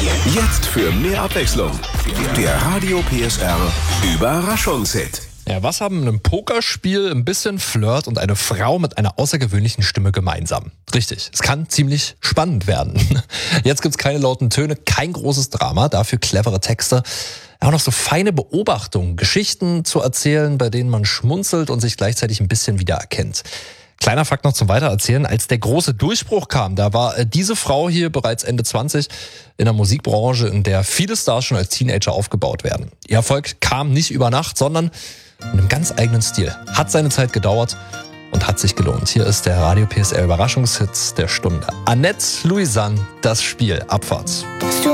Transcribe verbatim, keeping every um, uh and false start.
Jetzt für mehr Abwechslung. Der Radio P S R Überraschungshit. Ja, was haben ein Pokerspiel, ein bisschen Flirt und eine Frau mit einer außergewöhnlichen Stimme gemeinsam? Richtig, es kann ziemlich spannend werden. Jetzt gibt's keine lauten Töne, kein großes Drama, dafür clevere Texte. Auch noch so feine Beobachtungen, Geschichten zu erzählen, bei denen man schmunzelt und sich gleichzeitig ein bisschen wiedererkennt. Kleiner Fakt noch zum Weitererzählen, als der große Durchbruch kam, da war diese Frau hier bereits Ende zwanzig in der Musikbranche, in der viele Stars schon als Teenager aufgebaut werden. Ihr Erfolg kam nicht über Nacht, sondern in einem ganz eigenen Stil. Hat seine Zeit gedauert und hat sich gelohnt. Hier ist der Radio P S R Überraschungshit der Stunde. Annette Louisanne, das Spiel, Abfahrt. So